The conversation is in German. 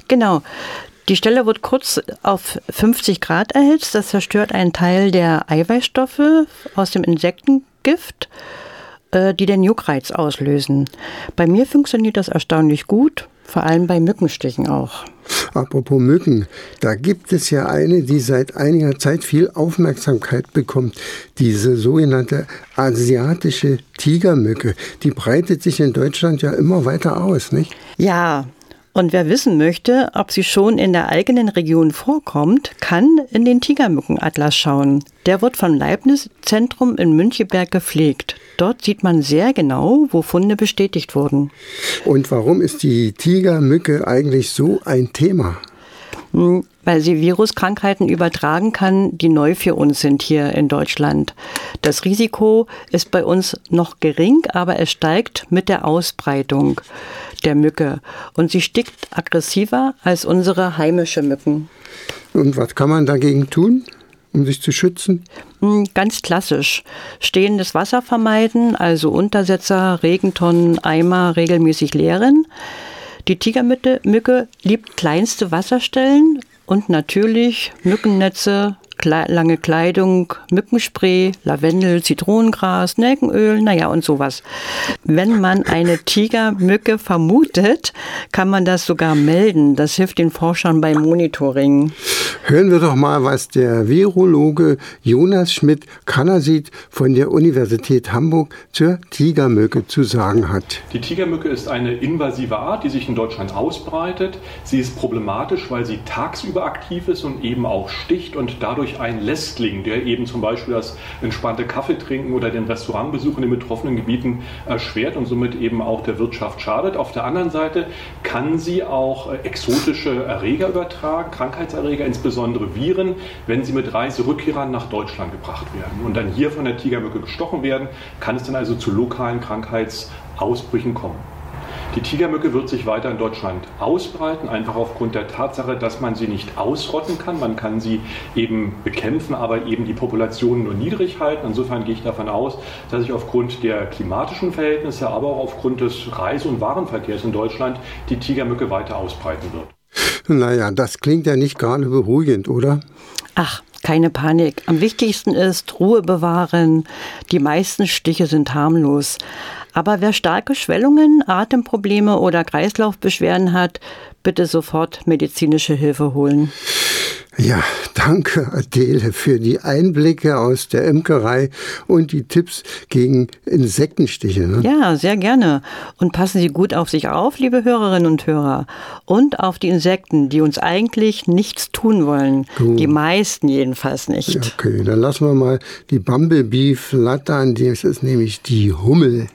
Genau. Die Stelle wird kurz auf 50 Grad erhitzt. Das zerstört einen Teil der Eiweißstoffe aus dem Insektengift, die den Juckreiz auslösen. Bei mir funktioniert das erstaunlich gut, vor allem bei Mückenstichen auch. Apropos Mücken, da gibt es ja eine, die seit einiger Zeit viel Aufmerksamkeit bekommt. Diese sogenannte asiatische Tigermücke, die breitet sich in Deutschland ja immer weiter aus, nicht? Ja. Und wer wissen möchte, ob sie schon in der eigenen Region vorkommt, kann in den Tigermückenatlas schauen. Der wird vom Leibniz-Zentrum in Müncheberg gepflegt. Dort sieht man sehr genau, wo Funde bestätigt wurden. Und warum ist die Tigermücke eigentlich so ein Thema? Weil sie Viruskrankheiten übertragen kann, die neu für uns sind hier in Deutschland. Das Risiko ist bei uns noch gering, aber es steigt mit der Ausbreitung der Mücke. Und sie stickt aggressiver als unsere heimische Mücken. Und was kann man dagegen tun, um sich zu schützen? Ganz klassisch. Stehendes Wasser vermeiden, also Untersetzer, Regentonnen, Eimer regelmäßig leeren. Die Tigermücke liebt kleinste Wasserstellen und natürlich Mückennetze, lange Kleidung, Mückenspray, Lavendel, Zitronengras, Nelkenöl, und sowas. Wenn man eine Tigermücke vermutet, kann man das sogar melden. Das hilft den Forschern beim Monitoring. Hören wir doch mal, was der Virologe Jonas Schmidt-Canasit von der Universität Hamburg zur Tigermücke zu sagen hat. Die Tigermücke ist eine invasive Art, die sich in Deutschland ausbreitet. Sie ist problematisch, weil sie tagsüber aktiv ist und eben auch sticht und dadurch ein Lästling, der eben zum Beispiel das entspannte Kaffeetrinken oder den Restaurantbesuch in den betroffenen Gebieten erschwert und somit eben auch der Wirtschaft schadet. Auf der anderen Seite kann sie auch exotische Erreger übertragen, Krankheitserreger, insbesondere Viren, wenn sie mit Reiserückkehrern nach Deutschland gebracht werden und dann hier von der Tigermücke gestochen werden, kann es dann also zu lokalen Krankheitsausbrüchen kommen. Die Tigermücke wird sich weiter in Deutschland ausbreiten, einfach aufgrund der Tatsache, dass man sie nicht ausrotten kann. Man kann sie eben bekämpfen, aber eben die Population nur niedrig halten. Insofern gehe ich davon aus, dass sich aufgrund der klimatischen Verhältnisse, aber auch aufgrund des Reise- und Warenverkehrs in Deutschland die Tigermücke weiter ausbreiten wird. Naja, das klingt ja nicht gerade beruhigend, oder? Ach, keine Panik. Am wichtigsten ist Ruhe bewahren. Die meisten Stiche sind harmlos. Aber wer starke Schwellungen, Atemprobleme oder Kreislaufbeschwerden hat, bitte sofort medizinische Hilfe holen. Ja, danke Adele für die Einblicke aus der Imkerei und die Tipps gegen Insektenstiche. Ne? Ja, sehr gerne. Und passen Sie gut auf sich auf, liebe Hörerinnen und Hörer. Und auf die Insekten, die uns eigentlich nichts tun wollen. Gut. Die meisten jedenfalls nicht. Okay, dann lassen wir mal die Bumblebee flattern. Das ist nämlich die Hummel.